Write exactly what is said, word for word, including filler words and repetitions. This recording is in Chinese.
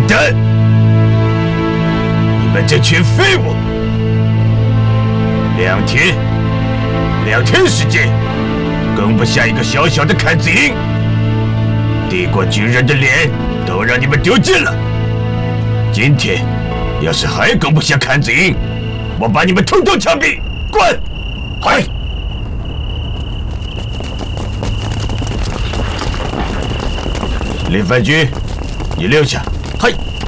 蛋！你们这群废物！两天，两天时间，攻不下一个小小的坎子营，帝国军人的脸都让你们丢尽了。今天，要是还攻不下坎子营，我把你们统统枪毙！滚！嗨！林番军，你留下。嗨！